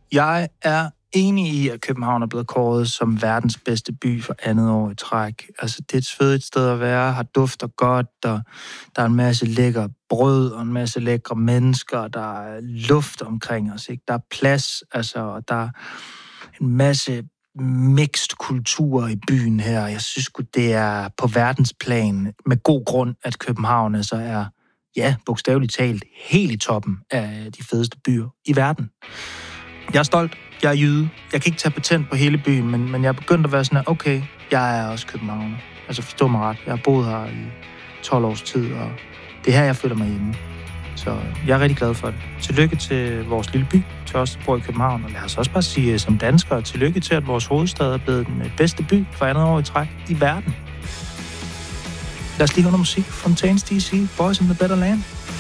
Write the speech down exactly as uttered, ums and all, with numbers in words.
Jeg er enig i, at København er blevet kåret som verdens bedste by for andet år i træk. Altså, det er et svedigt sted at være, har dufter godt, og der er en masse lækker brød, og en masse lækre mennesker, der er luft omkring os, ikke? Der er plads, altså, og der er en masse mixed kultur i byen her. Jeg synes godt det er på verdensplan med god grund, at København altså er, ja, bogstaveligt talt, helt i toppen af de fedeste byer i verden. Jeg er stolt. Jeg er jyde. Jeg kan ikke tage patent på hele byen, men, men jeg er begyndt at være sådan, okay, jeg er også københavner. Altså forstå mig ret. Jeg har boet her i tolv års tid, og det er her, jeg føler mig hjemme. Så jeg er rigtig glad for det. Tillykke til vores lille by, til os, der bor i København. Og lad os også bare sige som danskere, tillykke til, at vores hovedstad er blevet den bedste by for andet år i træk i verden. Lad os lige høre noget musik. Fontaine's D C, Boys in the Better Land.